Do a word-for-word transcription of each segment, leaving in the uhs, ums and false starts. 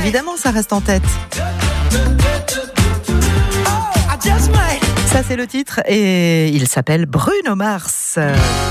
Évidemment, ça reste en tête. Ça, c'est le titre et il s'appelle Bruno Mars.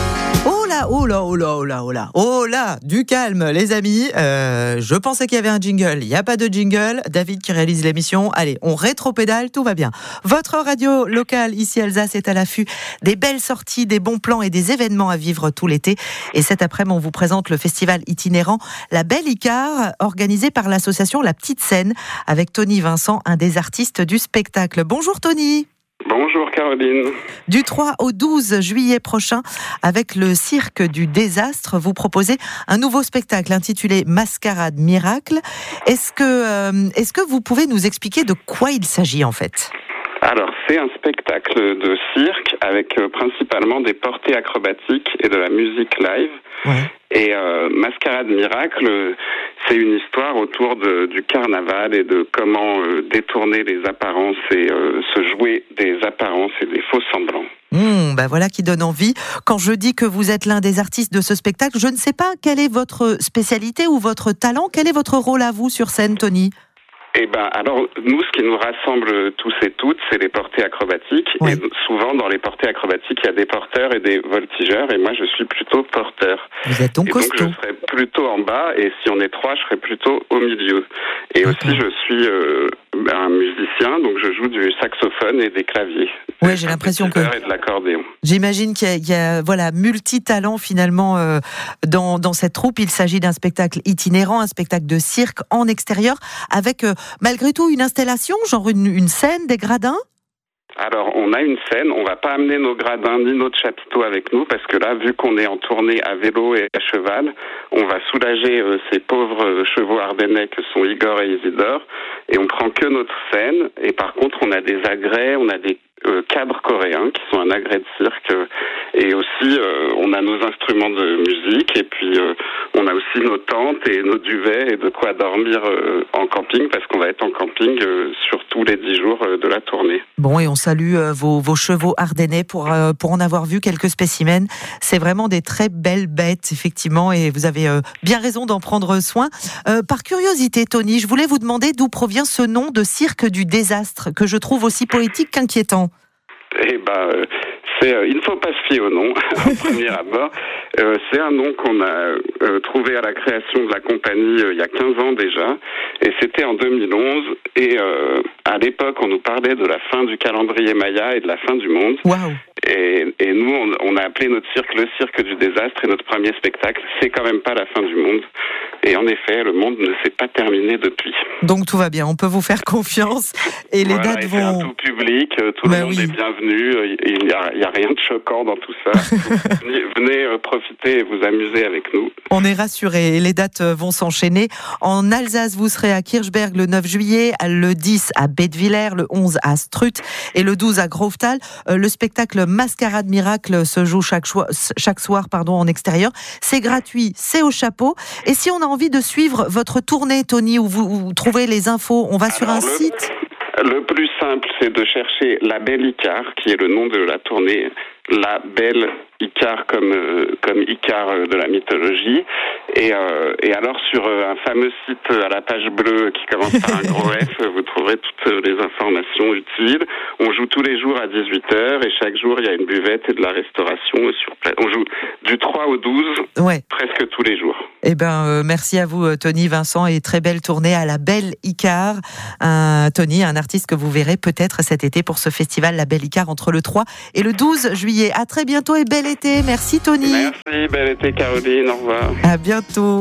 Oh là, oh là, oh là, oh là, oh là, oh là, du calme, les amis. Euh, je pensais qu'il y avait un jingle. Il n'y a pas de jingle. David qui réalise l'émission. Allez, on rétro-pédale, tout va bien. Votre radio locale, ici Alsace, est à l'affût des belles sorties, des bons plans et des événements à vivre tout l'été. Et cet après-midi, on vous présente le festival itinérant La Belle Icare, organisé par l'association La Petite Scène, avec Tony Vincent, un des artistes du spectacle. Bonjour Tony. Bonjour Caroline. Du trois au douze juillet prochain, avec le Cirque du Désastre, vous proposez un nouveau spectacle intitulé Mascarade Miracle. Est-ce que, euh, est-ce que vous pouvez nous expliquer de quoi il s'agit en fait ? Alors, c'est un spectacle de cirque avec euh, principalement des portées acrobatiques et de la musique live. Ouais. Et euh, Mascarade Miracle, c'est une histoire autour de, du carnaval et de comment euh, détourner les apparences et euh, se jouer des apparences et des faux semblants. Mmh, bah voilà qui donne envie. Quand je dis que vous êtes l'un des artistes de ce spectacle, je ne sais pas quelle est votre spécialité ou votre talent. Quel est votre rôle à vous sur scène, Tony ? Eh ben, alors, nous, ce qui nous rassemble tous et toutes, c'est les portées acrobatiques. Oui. Et souvent, dans les portées acrobatiques, il y a des porteurs et des voltigeurs. Et moi, je suis plutôt porteur. Vous êtes donc et costaud. donc, je serai plutôt en bas. Et si on est trois, je serai plutôt au milieu. Et D'accord. aussi, je suis euh, un musicien. Donc, je joue du saxophone et des claviers. Oui, j'ai l'impression que... Et de l'accordéon. J'imagine qu'il y a, il y a voilà, multi-talents finalement euh, dans, dans cette troupe. Il s'agit d'un spectacle itinérant, un spectacle de cirque en extérieur, avec euh, malgré tout une installation, genre une, une scène, des gradins. Alors, on a une scène, on va pas amener nos gradins ni notre chapiteau avec nous, parce que là, vu qu'on est en tournée à vélo et à cheval, on va soulager euh, ces pauvres euh, chevaux ardennais que sont Igor et Isidore, et on prend que notre scène, et par contre, on a des agrès, on a des euh, cadres coréens, qui sont un agrès de cirque, euh, et aussi, euh, on a nos instruments de musique, et puis euh, on a aussi nos tentes et nos duvets, et de quoi dormir euh, en camping, parce qu'on va être en camping euh, sur tous les dix jours euh, de la tournée. Bon, et on salue euh, vos, vos chevaux ardennais pour, euh, pour en avoir vu quelques spécimens. C'est vraiment des très belles bêtes, effectivement, et vous avez euh, bien raison d'en prendre soin. Euh, par curiosité, Tony, je voulais vous demander d'où provient ce nom de Cirque du Désastre, que je trouve aussi poétique qu'inquiétant. Eh ben, euh, c'est, euh, il ne faut pas se fier au nom, au premier abord. Euh, c'est un nom qu'on a euh, trouvé à la création de la compagnie euh, il y a quinze ans déjà, et c'était en deux mille onze, et euh, à l'époque, on nous parlait de la fin du calendrier Maya et de la fin du monde. Waouh. Et, et nous, on, on a appelé notre cirque le Cirque du Désastre, et notre premier spectacle, c'est quand même pas la fin du monde. Et en effet, le monde ne s'est pas terminé depuis. Donc tout va bien, on peut vous faire confiance. Et les voilà, dates et vont... c'est un tout public, tout bah le monde oui. est bienvenu, il n'y a, a rien de choquant dans tout ça. venez venez euh, profiter et vous amuser avec nous. On est rassurés, les dates vont s'enchaîner. En Alsace, vous serez à Kirchberg le neuf juillet, le dix à Bettwiller, le onze à Strutt et le douze à Groftal. Le spectacle Mascarade Miracle se joue chaque, choix, chaque soir pardon, en extérieur. C'est gratuit, c'est au chapeau. Et si on a envie de suivre votre tournée, Tony, où vous, où vous trouvez les infos, on va Alors sur un le... site. Le plus simple, c'est de chercher La Belle Icare, qui est le nom de la tournée. La Belle Icare comme euh, comme Icare euh, de la mythologie. Et, euh, et alors sur euh, un fameux site à la page bleue qui commence par un gros F, vous trouverez toutes les informations utiles. On joue tous les jours à dix-huit heures et chaque jour il y a une buvette et de la restauration sur place. On joue du trois au douze, ouais. presque tous les jours. Eh ben, euh, merci à vous, Tony Vincent, et très belle tournée à La Belle Icare. Un, Tony, un artiste que vous verrez peut-être cet été pour ce festival La Belle Icare entre le trois et le douze juillet. À très bientôt et bel été. Merci, Tony. Merci, bel été, Caroline. Au revoir. À bientôt.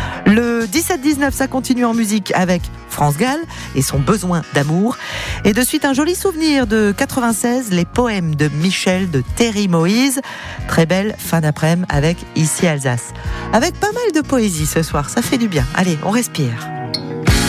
Le dix-sept dix-neuf, ça continue en musique avec France Gall et son besoin d'amour. Et de suite, un joli souvenir de quatre-vingt-seize, les poèmes de Michel de Terry Moïse. Très belle fin d'après-midi avec Ici Alsace. Avec pas mal de poésie ce soir, ça fait du bien. Allez, on respire.